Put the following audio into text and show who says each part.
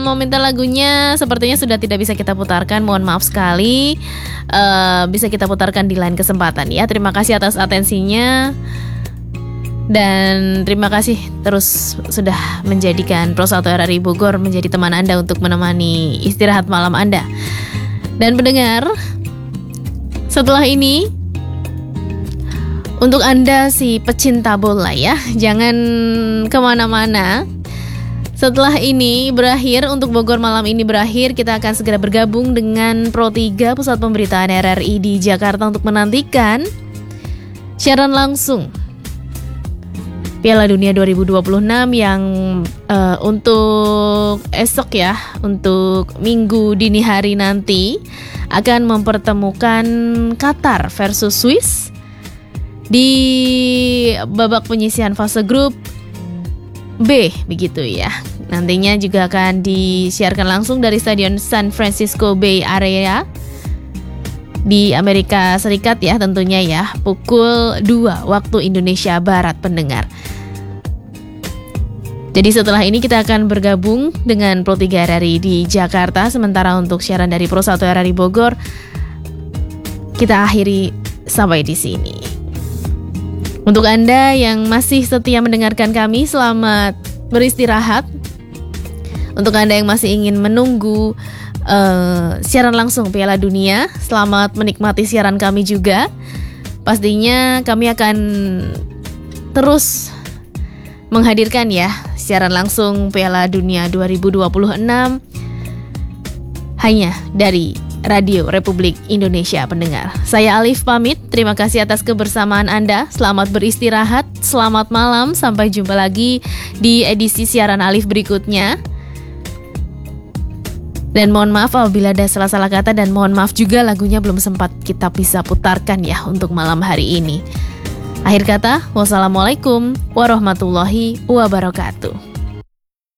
Speaker 1: mau minta lagunya sepertinya sudah tidak bisa kita putarkan. Mohon maaf sekali. Bisa kita putarkan di lain kesempatan ya. Terima kasih atas atensinya. Dan terima kasih terus sudah menjadikan Pro 1 RRI Bogor menjadi teman Anda untuk menemani istirahat malam Anda. Dan pendengar, setelah ini untuk Anda si pecinta bola ya, jangan kemana-mana. Setelah ini berakhir, untuk Bogor malam ini berakhir, kita akan segera bergabung dengan Pro 3 Pusat Pemberitaan RRI di Jakarta untuk menantikan siaran langsung Piala Dunia 2026 yang untuk esok ya, untuk Minggu dini hari nanti akan mempertemukan Qatar versus Swiss di babak penyisihan fase grup B begitu ya. Nantinya juga akan disiarkan langsung dari Stadion San Francisco Bay Area di Amerika Serikat ya tentunya ya, pukul 2 waktu Indonesia Barat pendengar. Jadi setelah ini kita akan bergabung dengan Pro 3 RRI di Jakarta, sementara untuk siaran dari Pro 1 RRI Bogor kita akhiri sampai di sini. Untuk Anda yang masih setia mendengarkan kami, selamat beristirahat. Untuk Anda yang masih ingin menunggu siaran langsung Piala Dunia, selamat menikmati siaran kami juga. Pastinya kami akan terus menghadirkan ya siaran langsung Piala Dunia 2026 hanya dari Radio Republik Indonesia pendengar. Saya Alif pamit, terima kasih atas kebersamaan Anda. Selamat beristirahat, selamat malam, sampai jumpa lagi di edisi siaran Alif berikutnya. Dan mohon maaf apabila ada salah-salah kata, dan mohon maaf juga lagunya belum sempat kita bisa putarkan ya untuk malam hari ini. Akhir kata, wassalamualaikum warahmatullahi wabarakatuh.